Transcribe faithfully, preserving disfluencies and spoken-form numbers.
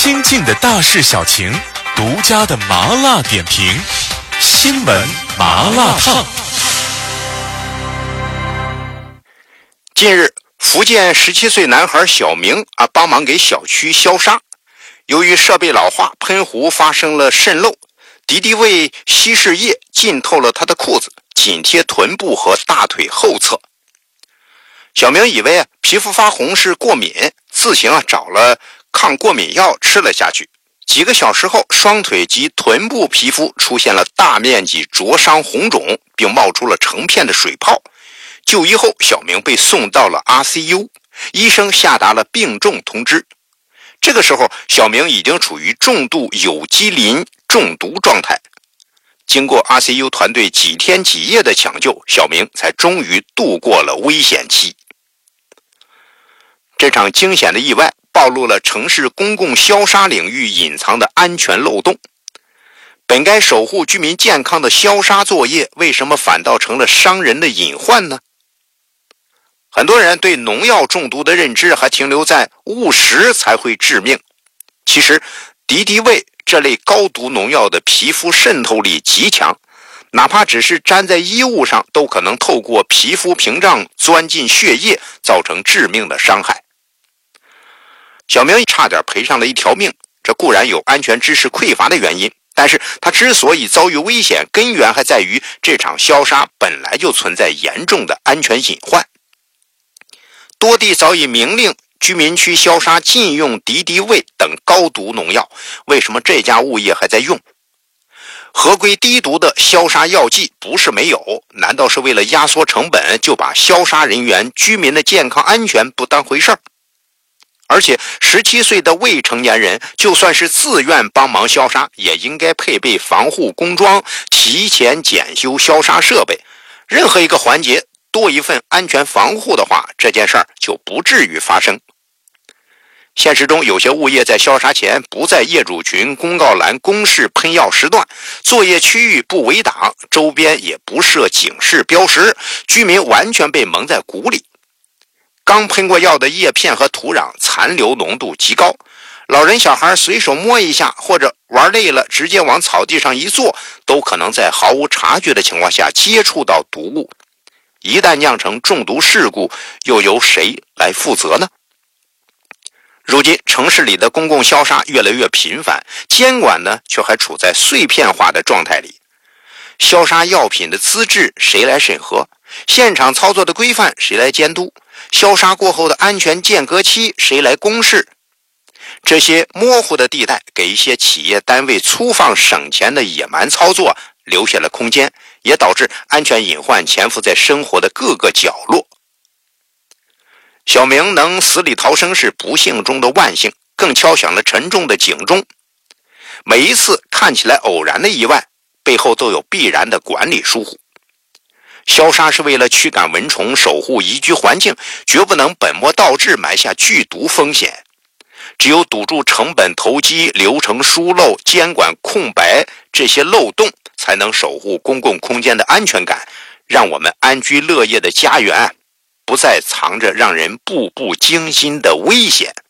亲近的大事小情，独家的麻辣点评，新闻麻辣烫。 近日，福建十七岁男孩小明啊帮忙给小区消杀，由于设备老化，喷壶发生了渗漏，敌敌畏稀释液浸透了他的裤子，紧贴臀部和大腿后侧。小明以为啊皮肤发红是过敏，自行啊找了抗过敏药吃了下去。几个小时后，双腿及臀部皮肤出现了大面积灼伤红肿，并冒出了成片的水泡。就医后，小明被送到了 I C U， 医生下达了病重通知。这个时候，小明已经处于重度有机磷中毒状态。经过 I C U 团队几天几夜的抢救，小明才终于度过了危险期。这场惊险的意外暴露了城市公共消杀领域隐藏的安全漏洞。本该守护居民健康的消杀作业，为什么反倒成了伤人的隐患呢？很多人对农药中毒的认知还停留在误食才会致命。其实敌敌畏这类高毒农药的皮肤渗透力极强，哪怕只是粘在衣物上，都可能透过皮肤屏障钻进血液，造成致命的伤害。小明差点赔上了一条命，这固然有安全知识匮乏的原因，但是他之所以遭遇危险，根源还在于这场消杀本来就存在严重的安全隐患。多地早已明令居民区消杀禁用敌敌畏等高毒农药，为什么这家物业还在用？合规低毒的消杀药剂不是没有，难道是为了压缩成本就把消杀人员、居民的健康安全不当回事儿？而且十七岁的未成年人就算是自愿帮忙消杀，也应该配备防护工装，提前检修消杀设备。任何一个环节多一份安全防护的话，这件事儿就不至于发生。现实中，有些物业在消杀前不在业主群公告栏公示喷药时段，作业区域不围挡，周边也不设警示标识，居民完全被蒙在鼓里。刚喷过药的叶片和土壤残留浓度极高，老人小孩随手摸一下，或者玩累了直接往草地上一坐，都可能在毫无察觉的情况下接触到毒物。一旦酿成中毒事故，又由谁来负责呢？如今城市里的公共消杀越来越频繁，监管呢却还处在碎片化的状态里。消杀药品的资质谁来审核？现场操作的规范谁来监督？消杀过后的安全间隔期谁来公示？这些模糊的地带给一些企业单位粗放省钱的野蛮操作留下了空间，也导致安全隐患潜伏在生活的各个角落。小明能死里逃生是不幸中的万幸，更敲响了沉重的警钟。每一次看起来偶然的意外，背后都有必然的管理疏忽。消杀是为了驱赶蚊虫，守护宜居环境，绝不能本末倒置，埋下剧毒风险。只有堵住成本投机、流程疏漏、监管空白这些漏洞，才能守护公共空间的安全感，让我们安居乐业的家园不再藏着让人步步惊心的危险。